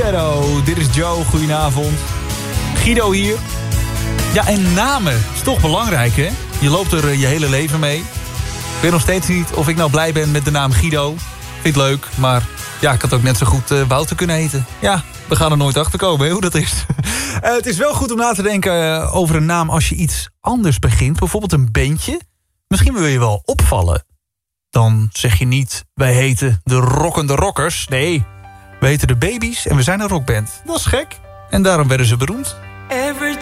Shadow. Dit is Joe, goedenavond. Guido hier. Ja, en namen is toch belangrijk, hè? Je loopt er je hele leven mee. Ik weet nog steeds niet of ik nou blij ben met de naam Guido. Vind het leuk, maar ja, ik had ook net zo goed Wouter kunnen heten. Ja, we gaan er nooit achter komen, hè, hoe dat is. Het is wel goed om na te denken over een naam als je iets anders begint. Bijvoorbeeld een bandje. Misschien wil je wel opvallen. Dan zeg je niet, wij heten de Rockende Rockers. Nee, we heten de Baby's en we zijn een rockband. Dat is gek. En daarom werden ze beroemd.